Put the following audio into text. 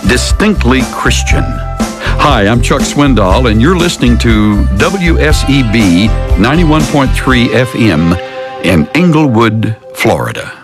distinctly Christian. Hi, I'm Chuck Swindoll, and you're listening to WSEB 91.3 FM in Englewood, Florida.